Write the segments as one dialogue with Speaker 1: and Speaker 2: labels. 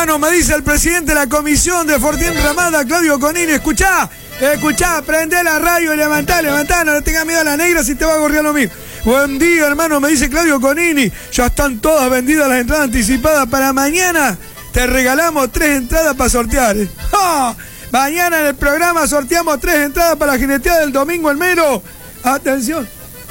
Speaker 1: hermano, me dice el presidente de la comisión de Fortín Ramada, Claudio Conini. Escuchá, prendé la radio y levantá, no le tengas miedo a la negra si te va a gorrear lo mismo. Buen día, hermano, me dice Claudio Conini. Ya están todas vendidas las entradas anticipadas para mañana. Te regalamos 3 entradas para sortear. ¡Oh! Mañana en el programa sorteamos 3 entradas para la jineteada del domingo el mero. Atención.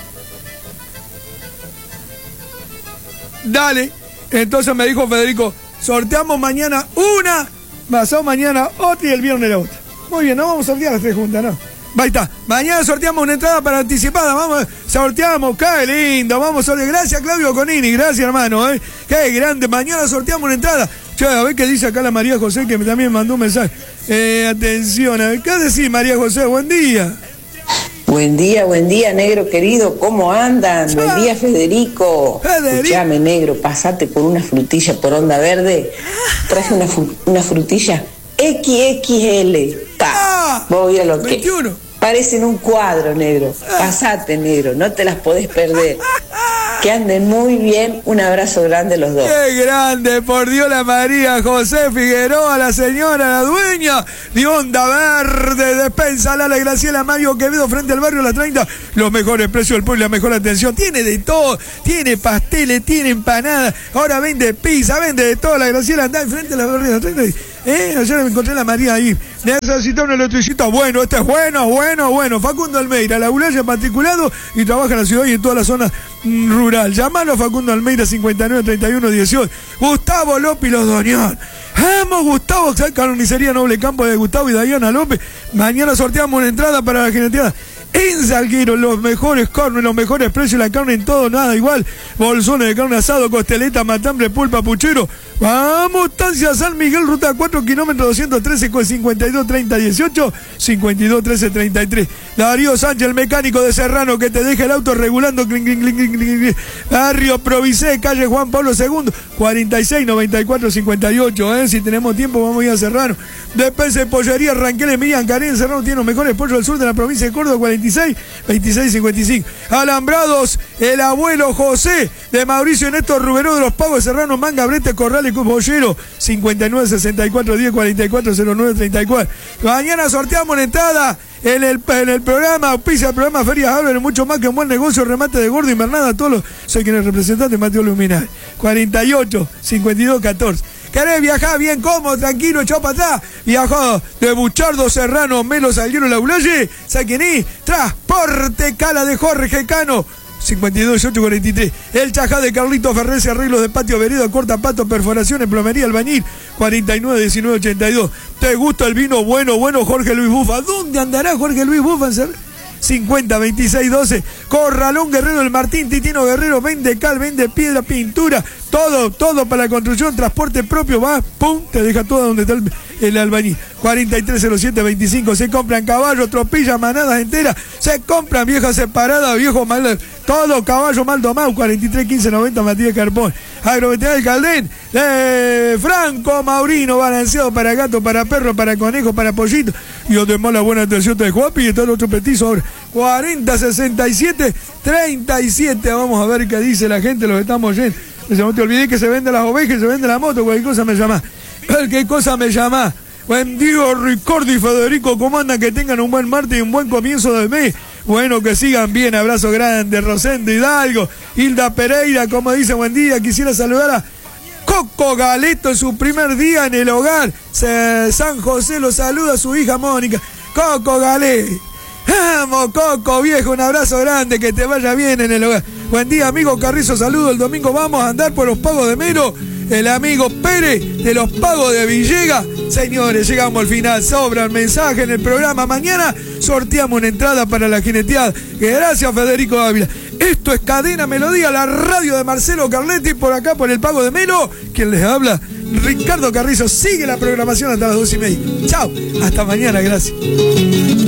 Speaker 1: Dale. Entonces me dijo Federico, sorteamos mañana una, pasado mañana otra y el viernes la otra. Muy bien, no vamos a sortear las 3 juntas, ¿no? Ahí está. Mañana sorteamos una entrada para anticipada. Vamos, sorteamos. ¡Qué lindo! Vamos a sortear. Gracias, Claudio Conini. Gracias, hermano. ¡Qué grande! Mañana sorteamos una entrada. Che, a ver qué dice acá la María José, que también me mandó un mensaje. Atención. A ver, ¿qué decís, María José? Buen día.
Speaker 2: Buen día, negro querido. ¿Cómo andan?
Speaker 1: Chau.
Speaker 2: Buen día, Federico. Escuchame, negro, pasate por una frutilla por Onda Verde. Traje una frutilla XXL. Voy a lo 21. Que parecen un cuadro, negro. Pasate, negro, no te las podés perder. Que anden muy bien. Un abrazo grande los dos.
Speaker 1: ¡Qué grande! Por Dios, la María José Figueroa, la señora, la dueña de Onda Verde, Despensa Lala, Graciela Mario Quevedo, frente al barrio La 30. Los mejores precios del pueblo y la mejor atención. Tiene de todo. Tiene pasteles, tiene empanadas. Ahora vende pizza, vende de todo. La Graciela anda enfrente de la barrio La 30. Ayer me encontré a la María ahí. Necesita un electricista. Bueno, este es bueno. Facundo Almeida, laburante matriculado y trabaja en la ciudad y en toda la zona rural. Llamalo a Facundo Almeida 593118. Gustavo López Los Doñón. Vamos, Gustavo, carnicería Noble Campo de Gustavo y Dayana López. Mañana sorteamos una entrada para la jineteada. En Salguero, los mejores carnes, los mejores precios, la carne en todo, nada igual. Bolsones de carne asado, costeleta, matambre, pulpa, puchero. Vamos, Estancia San Miguel, ruta 4, kilómetro 213 con 523018, 521333. Darío Sánchez, el mecánico de Serrano, que te deja el auto regulando. Barrio Provicé, calle Juan Pablo II, 469458. Si tenemos tiempo, vamos a ir a Serrano. Después de Pollería Ranqueles, Millán, Carén, Serrano tiene los mejores pollos del sur de la provincia de Córdoba, 2655. Alambrados, el abuelo José de Mauricio Néstor Ruberó de los Pagos de Serrano, Manga, Brete, Corral y Bollero, 596410440934. Mañana sorteamos la entrada en el programa, auspicia el programa Ferias Álvarez, mucho más que un buen negocio, remate de gordo, invernada, todos los. Soy quien es representante, Mateo Luminal, 485214. ¿Querés viajar bien, cómodo, tranquilo, echado para atrás? Viajó de Buchardo, Serrano, Melo, Salguero, Laulaye. ¿Sabes quién es? Transporte Cala de Jorge Cano, 52.843. El Chajá de Carlito Ferrese, arreglos de patio, vereda, cortapato, perforaciones, plomería, albañil, 49.1982. ¿Te gusta el vino bueno, Jorge Luis Bufa? ¿Dónde andará Jorge Luis Bufa? 502612. Corralón Guerrero del Martín, Titino Guerrero, vende cal, vende piedra, pintura, todo para la construcción, transporte propio, vas, pum, te deja todo donde está el albañil. 430725. Se compran caballos, tropillas, manadas enteras, se compran viejas separadas, viejos mal, todo caballo mal domado. 431590 Matías Carpón. Agroveterinaria del Caldén, Franco Maurino, balanceado para gato, para perro, para conejo, para pollito. Y donde más la buena atención de Juapi y todo el otro petizo ahora. 406737. Vamos a ver qué dice la gente, los estamos oyendo. No te olvidé que se venden las ovejas, se vende la moto, cualquier cosa me llama. Cualquier cosa me llama. Buen día, Ricardo y Federico, ¿cómo andan? Que tengan un buen martes y un buen comienzo del mes. Bueno, que sigan bien, abrazo grande. Rosendo Hidalgo, Hilda Pereira, como dice, buen día. Quisiera saludar a Coco Galeto en su primer día en el hogar. San José lo saluda a su hija Mónica. Coco Galeto. Vamos, Coco, viejo, un abrazo grande, que te vaya bien en el hogar. Buen día, amigo Carrizo, saludo. El domingo vamos a andar por los pagos de Mero. El amigo Pérez de los pagos de Villegas. Señores, llegamos al final, sobra el mensaje en el programa. Mañana sorteamos una entrada para la jineteada. Gracias, Federico Ávila. Esto es Cadena Melodía, la radio de Marcelo Carletti, por acá por el pago de Melo. Quien les habla, Ricardo Carrizo. Sigue la programación hasta las 2:30. Chao, hasta mañana, gracias.